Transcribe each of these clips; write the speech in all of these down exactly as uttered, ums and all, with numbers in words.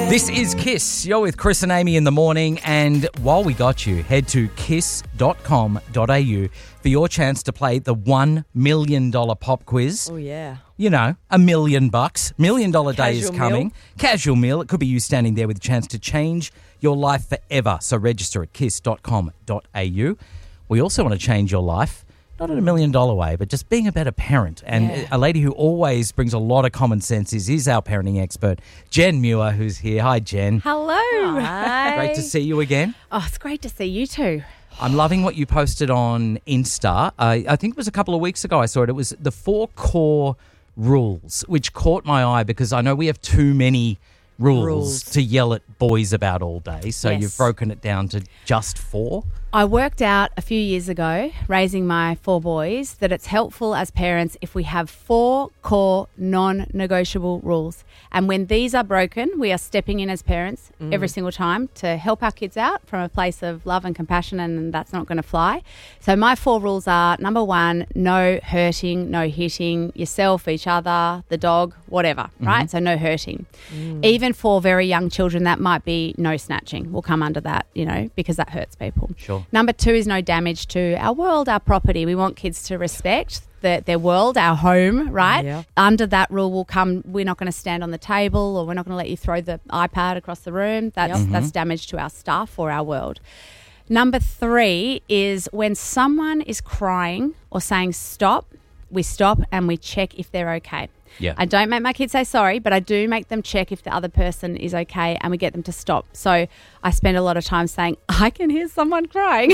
This is Kiss. You're with Chris and Amy in the morning. And while we got you, head to kiss dot com dot a u for your chance to play the one million dollars pop quiz. Oh, yeah. You know, a million bucks. Million dollar day is Casual coming. meal. Casual meal. It could be you standing there with a chance to change your life forever. So register at kiss dot com dot a u. We also want to change your life. Not in a million dollar way, but just being a better parent. And Yeah. a lady who always brings a lot of common sense is, is our parenting expert, Jen Muir, who's here. Hi, Jen. Hello. Hi. Great to see you again. Oh, it's great to see you too. I'm loving what you posted on Insta. Uh, I think it was a couple of weeks ago I saw it. It was the four core rules, which caught my eye because I know we have too many rules, Rules. to yell at boys about all day. So Yes. you've broken it down to just four. I worked out a few years ago, raising my four boys, that it's helpful as parents if we have four core non-negotiable rules. And when these are broken, we are stepping in as parents Mm. every single time to help our kids out from a place of love and compassion, and that's not going to fly. So my four rules are, number one, no hurting, no hitting yourself, each other, the dog, whatever, right? So no hurting. Even for very young children, that might be no snatching. We'll come under that, you know, because that hurts people. Sure. Number two is no damage to our world, our property. We want kids to respect the, their world, our home, right? Yeah. Under that rule will come, we're not going to stand on the table, or we're not going to let you throw the iPad across the room. That's, that's damage to our stuff or our world. Number three is when someone is crying or saying stop, we stop and we check if they're okay. Yeah. I don't make my kids say sorry, but I do make them check if the other person is okay, and we get them to stop. So I spend a lot of time saying, I can hear someone crying.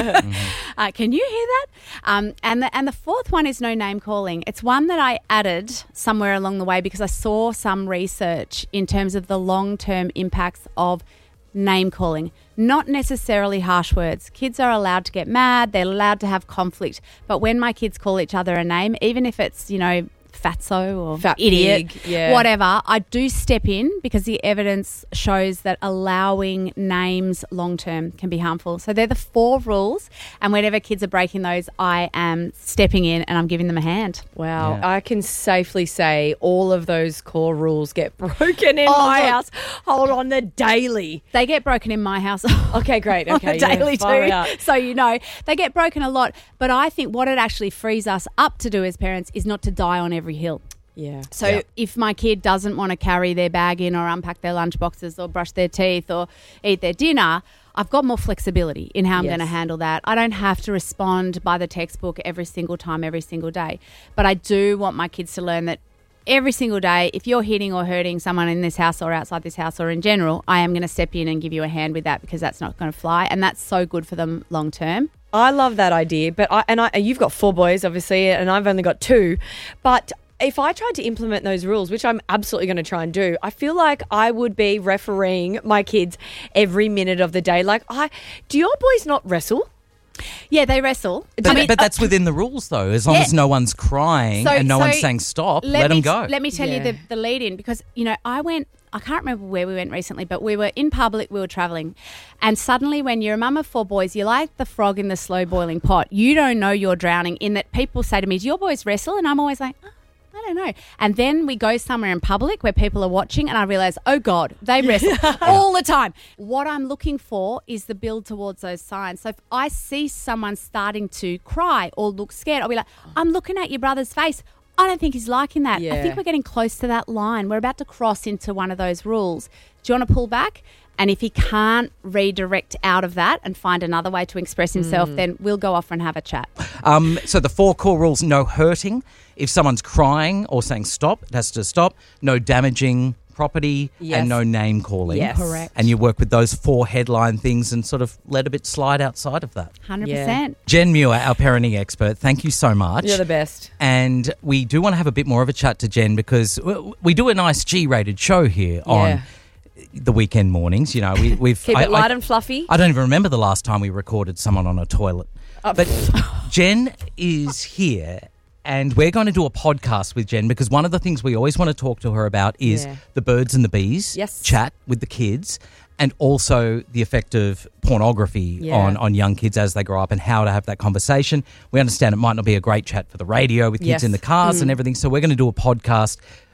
uh, can you hear that? Um, and, the, and the fourth one is no name calling. It's one that I added somewhere along the way because I saw some research in terms of the long-term impacts of name calling. Not necessarily harsh words. Kids are allowed to get mad. They're allowed to have conflict. But when my kids call each other a name, even if it's, you know, fatso or Fat idiot, pig, yeah. whatever, I do step in because the evidence shows that allowing names long-term can be harmful. So they're the four rules, and whenever kids are breaking those, I am stepping in and I'm giving them a hand. Wow. Yeah. I can safely say all of those core rules get broken in Oh, my look. house. Hold on, the daily. They get broken in my house. Okay, great. On Okay, the daily yeah, far too. out. So you know, they get broken a lot. But I think what it actually frees us up to do as parents is not to die on every hill. Yeah. So Yeah. if my kid doesn't want to carry their bag in or unpack their lunch boxes or brush their teeth or eat their dinner, I've got more flexibility in how I'm Yes. going to handle that. I don't have to respond by the textbook every single time, every single day. But I do want my kids to learn that every single day, if you're hitting or hurting someone in this house or outside this house or in general, I am going to step in and give you a hand with that because that's not going to fly. And that's so good for them long term. I love that idea, but I and I you've got four boys obviously, and I've only got two, but if I tried to implement those rules, which I'm absolutely going to try and do, I feel like I would be refereeing my kids every minute of the day. Like, I do your boys not wrestle? Yeah, they wrestle. But, I mean, but that's within the rules, though. As long Yeah. as no one's crying So- and no so one's saying stop, let, me, them go. Let me tell you Yeah. the, the lead in because, you know, I went, I can't remember where we went recently, but we were in public, we were travelling. And suddenly when you're a mum of four boys, you're like the frog in the slow boiling pot. You don't know you're drowning in that people say to me, do your boys wrestle? And I'm always like, oh, I don't know. And then we go somewhere in public where people are watching and I realise, oh God, they wrestle all the time. What I'm looking for is the build towards those signs. So if I see someone starting to cry or look scared, I'll be like, I'm looking at your brother's face. I don't think he's liking that. I Yeah. think we're getting close to that line. We're about to cross into one of those rules. Do you want to pull back? And if he can't redirect out of that and find another way to express himself, then we'll go off and have a chat. Um, so the four core rules: no hurting. If someone's crying or saying stop, it has to stop. No damaging property Yes. and no name calling. Yes. Correct. And you work with those four headline things and sort of let a bit slide outside of that. one hundred percent. Jen Muir, our parenting expert, thank you so much. You're the best. And we do want to have a bit more of a chat to Jen because w- we do a nice G-rated show here Yeah. on the weekend mornings. You know, we, we've Keep I- it light I, and fluffy. I don't even remember the last time we recorded someone on a toilet. Uh, But Jen is here and we're going to do a podcast with Jen because one of the things we always want to talk to her about is Yeah. the birds and the bees Yes. chat with the kids and also the effect of pornography Yeah. on, on young kids as they grow up and how to have that conversation. We understand it might not be a great chat for the radio with kids Yes. in the cars and everything, so we're going to do a podcast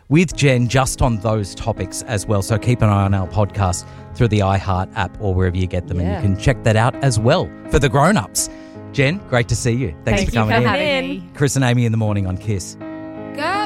with Jen just on those topics as well. So keep an eye on our podcast through the iHeart app or wherever you get them, Yeah. and you can check that out as well for the grown-ups. Jen, great to see you. Thanks Thank for you coming for in. having having in. me. Chris and Amy in the morning on Kiss.